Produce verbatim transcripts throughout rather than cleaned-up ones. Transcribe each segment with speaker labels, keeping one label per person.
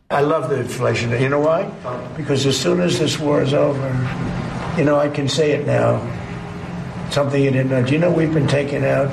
Speaker 1: I love the inflation. You know why? Because as soon as this war is over, you know, I can say it now. Something you didn't know. Do you know we've been taking out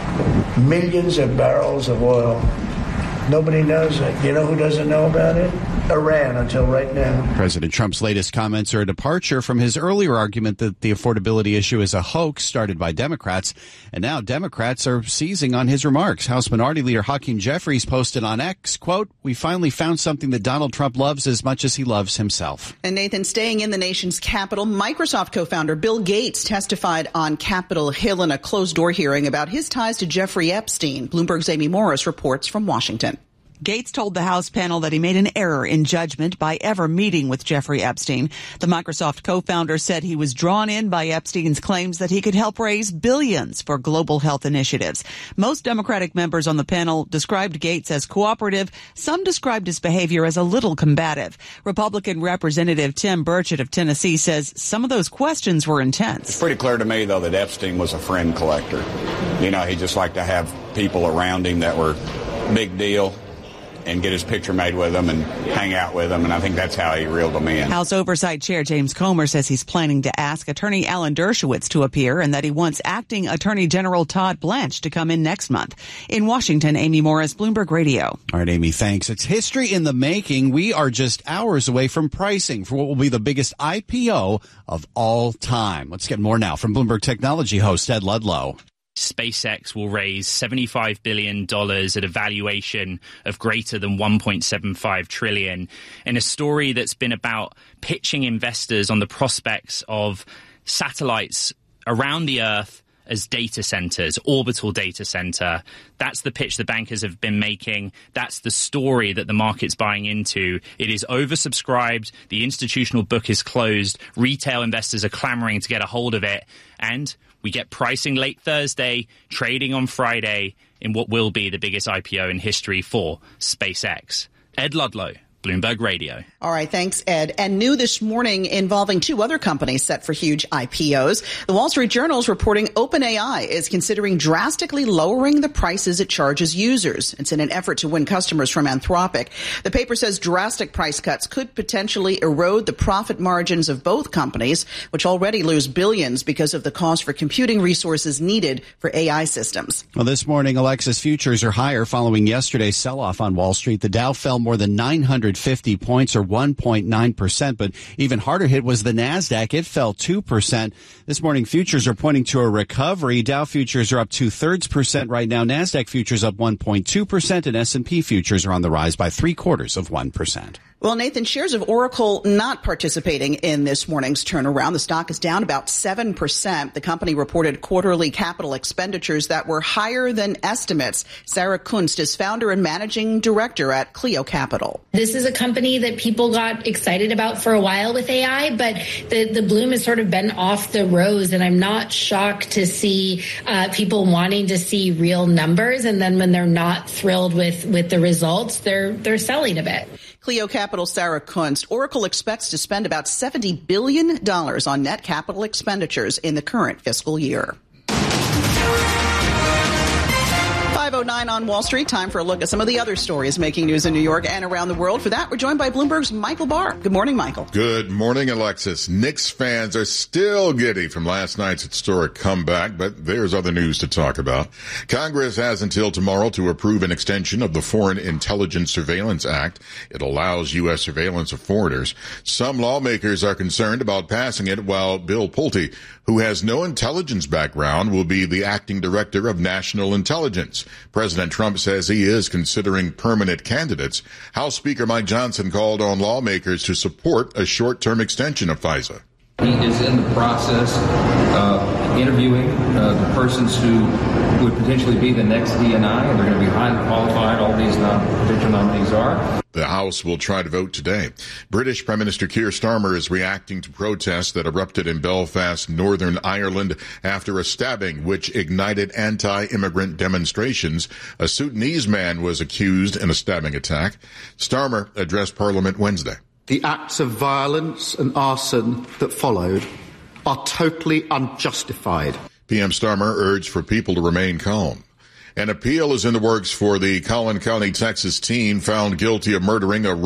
Speaker 1: millions of barrels of oil? Nobody knows it. You know who doesn't know about it? Iran, until right now.
Speaker 2: President Trump's latest comments are a departure from his earlier argument that the affordability issue is a hoax started by Democrats. And now Democrats are seizing on his remarks. House Minority Leader Hakeem Jeffries posted on X, quote, "We finally found something that Donald Trump loves as much as he loves himself."
Speaker 3: And Nathan, staying in the nation's capital, Microsoft co-founder Bill Gates testified on Capitol Hill in a closed-door hearing about his ties to Jeffrey Epstein. Bloomberg's Amy Morris reports from Washington.
Speaker 4: Gates told the House panel that he made an error in judgment by ever meeting with Jeffrey Epstein. The Microsoft co-founder said he was drawn in by Epstein's claims that he could help raise billions for global health initiatives. Most Democratic members on the panel described Gates as cooperative. Some described his behavior as a little combative. Republican Representative Tim Burchett of Tennessee says some of those questions were intense.
Speaker 5: It's pretty clear to me, though, that Epstein was a friend collector. You know, he just liked to have people around him that were big deal and get his picture made with them and hang out with them, and I think that's how he reeled them in.
Speaker 4: House Oversight Chair James Comer says he's planning to ask Attorney Alan Dershowitz to appear and that he wants Acting Attorney General Todd Blanche to come in next month. In Washington, Amy Morris, Bloomberg Radio.
Speaker 2: All right, Amy, thanks. It's history in the making. We are just hours away from pricing for what will be the biggest I P O of all time. Let's get more now from Bloomberg Technology host Ed Ludlow.
Speaker 6: SpaceX will raise seventy-five billion dollars at a valuation of greater than one point seven five trillion dollars in a story that's been about pitching investors on the prospects of satellites around the Earth as data centers, orbital data center. That's the pitch the bankers have been making. That's the story that the market's buying into. It is oversubscribed. The institutional book is closed. Retail investors are clamoring to get a hold of it. And we get pricing late Thursday, trading on Friday in what will be the biggest I P O in history for SpaceX. Ed Ludlow, Bloomberg Radio.
Speaker 3: All right, thanks, Ed. And new this morning involving two other companies set for huge I P Os. The Wall Street Journal is reporting OpenAI is considering drastically lowering the prices it charges users. It's in an effort to win customers from Anthropic. The paper says drastic price cuts could potentially erode the profit margins of both companies, which already lose billions because of the cost for computing resources needed for A I systems.
Speaker 2: Well, this morning, Alexis futures are higher following yesterday's sell-off on Wall Street. The Dow fell more than nine hundred fifty points or one point nine percent, but even harder hit was the NASDAQ. It fell two percent. This morning, futures are pointing to a recovery. Dow futures are up two-thirds percent right now. NASDAQ futures up one point two percent, and S and P futures are on the rise by three-quarters of one percent.
Speaker 3: Well, Nathan, shares of Oracle not participating in this morning's turnaround. The stock is down about seven percent. The company reported quarterly capital expenditures that were higher than estimates. Sarah Kunst is founder and managing director at Clio Capital.
Speaker 7: This is a company that people got excited about for a while with A I, but the, the bloom has sort of been off the rose, and I'm not shocked to see uh, people wanting to see real numbers, and then when they're not thrilled with, with the results, they're they're selling a bit.
Speaker 3: Clio Capital Sarah Kunst. Oracle expects to spend about seventy billion dollars on net capital expenditures in the current fiscal year. five oh nine on Wall Street. Time for a look at some of the other stories making news in New York and around the world. For that, we're joined by Bloomberg's Michael Barr. Good morning, Michael.
Speaker 8: Good morning, Alexis. Knicks fans are still giddy from last night's historic comeback, but there's other news to talk about. Congress has until tomorrow to approve an extension of the Foreign Intelligence Surveillance Act. It allows U S surveillance of foreigners. Some lawmakers are concerned about passing it, while Bill Pulte, who has no intelligence background, will be the acting director of national intelligence. President Trump says he is considering permanent candidates. House Speaker Mike Johnson called on lawmakers to support a short-term extension of FISA.
Speaker 9: He is in the process of interviewing uh, the persons who would potentially be the next D N I, and they're going to be highly qualified. All these nom- potential nominees are.
Speaker 8: The House will try to vote today. British Prime Minister Keir Starmer is reacting to protests that erupted in Belfast, Northern Ireland, after a stabbing which ignited anti-immigrant demonstrations. A Sudanese man was accused in a stabbing attack. Starmer addressed Parliament Wednesday.
Speaker 10: The acts of violence and arson that followed are totally unjustified.
Speaker 8: P M Starmer urged for people to remain calm. An appeal is in the works for the Collin County, Texas teen found guilty of murdering a